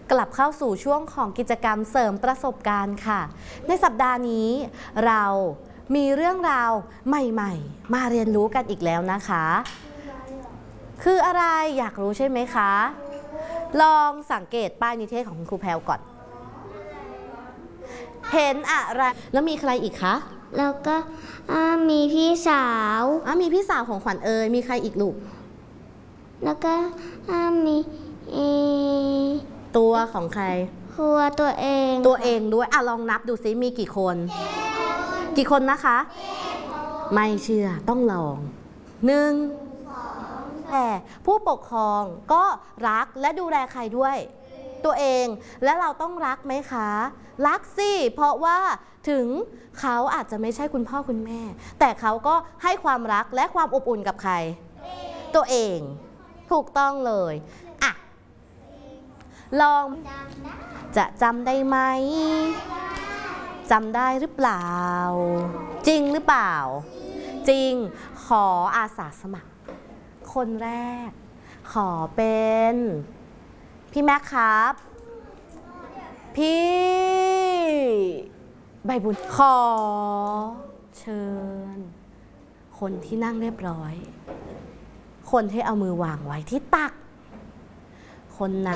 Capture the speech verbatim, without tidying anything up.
กลับเข้าสู่ช่วงของกิจกรรมเสริมประสบการณ์ค่ะในสัปดาห์นี้เรามีเรื่องราวใหม่ๆมาเรียนรู้กันอีกแล้วนะคะคืออะไรอยากรู้ใช่ไหมคะลองสังเกตป้ายนิเทศของคุณครูแพรวก่อนเห็นอะไรแล้วมีใครอีกคะแล้วก็มีพี่สาวอ่ะมีพี่สาวของขวัญเอ๋ยมีใครอีกลูกแล้วก็มีตัวของใครครัวตัวเองตัวเองด้วยอ่ะลองนับดูซิมีกี่คนกี่คนนะคะไม่เชื่อต้องลองหนึ่งแต่ผู้ปกครองก็รักและดูแลใครด้วยตัวเองและเราต้องรักไหมคะรักสิเพราะว่าถึงเขาอาจจะไม่ใช่คุณพ่อคุณแม่แต่เขาก็ให้ความรักและความอบอุ่นกับใครตัวเองถูกต้องเลยอ่ะลองจะจำได้ไหมจำได้หรือเปล่าจริงหรือเปล่าจริงขออาสาสมัครคนแรกขอเป็นพี่แม็กครับพี่ใบบุญขอเชิญคนที่นั่งเรียบร้อยคนที่เอามือวางไว้ที่ตักคนนั้น